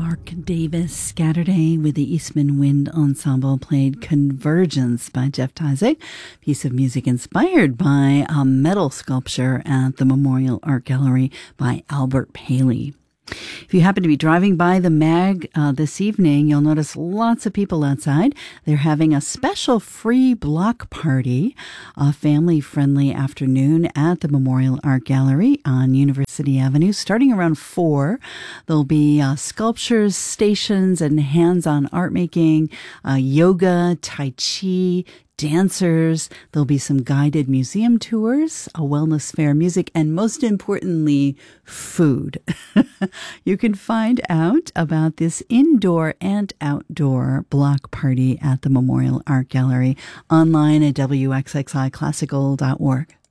Mark Davis Scatterday with the Eastman Wind Ensemble played Convergence by Jeff Tyzik, piece of music inspired by a metal sculpture at the Memorial Art Gallery by Albert Paley. If you happen to be driving by the MAG this evening, you'll notice lots of people outside. They're having a special free block party, a family-friendly afternoon at the Memorial Art Gallery on University Avenue, starting around 4. There'll be sculptures, stations, and hands-on art making, yoga, tai chi, dancers. There'll be some guided museum tours, a wellness fair, music, and most importantly, food. You can find out about this indoor and outdoor block party at the Memorial Art Gallery online at wxxiclassical.org.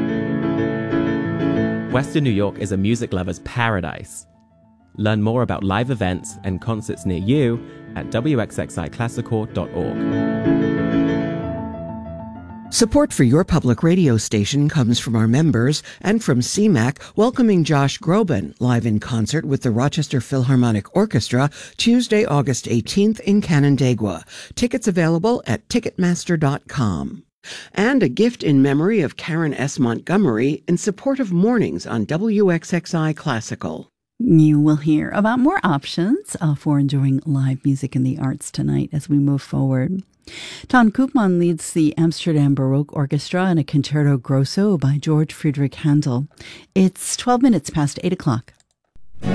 Western New York is a music lover's paradise. Learn more about live events and concerts near you at wxxiclassical.org. Support for your public radio station comes from our members and from CMAC, welcoming Josh Groban live in concert with the Rochester Philharmonic Orchestra Tuesday, August 18th in Canandaigua. Tickets available at Ticketmaster.com. And a gift in memory of Karen S. Montgomery in support of mornings on WXXI Classical. You will hear about more options for enjoying live music and the arts tonight as we move forward. Ton Koopman leads the Amsterdam Baroque Orchestra in a concerto grosso by George Friedrich Handel. It's 12 minutes past 8 o'clock.